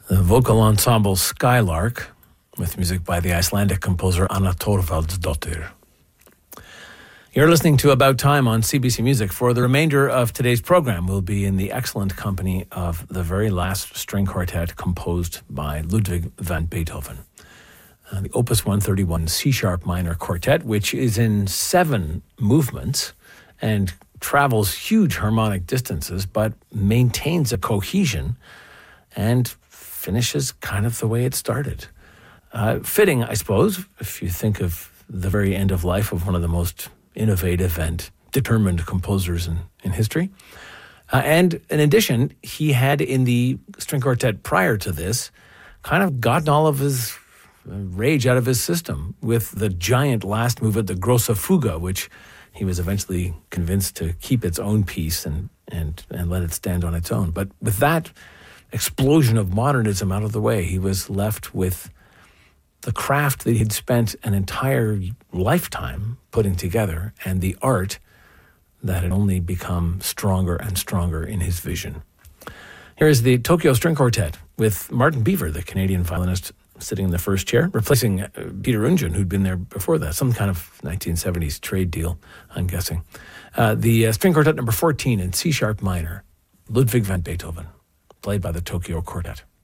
The vocal ensemble Skylark, with music by the Icelandic composer Anna Thorvaldsdóttir. You're listening to About Time on CBC Music. For the remainder of today's program, we'll be in the excellent company of the very last string quartet composed by Ludwig van Beethoven. The Opus 131 C-sharp minor quartet, which is in 7 movements and travels huge harmonic distances, but maintains a cohesion and finishes kind of the way it started. Fitting, I suppose, if you think of the very end of life of one of the most innovative and determined composers in history. And in addition, he had in the string quartet prior to this kind of gotten all of his rage out of his system with the giant last movement, the Grosse Fuge, which he was eventually convinced to keep its own piece and let it stand on its own. But with that explosion of modernism out of the way, he was left with the craft that he'd spent an entire lifetime putting together and the art that had only become stronger and stronger in his vision. Here is the Tokyo String Quartet with Martin Beaver, the Canadian violinist, sitting in the first chair, replacing Peter Ungen, who'd been there before that, some kind of 1970s trade deal, I'm guessing. The String Quartet number 14 in C-sharp minor, Ludwig van Beethoven, played by the Tokyo Quartet.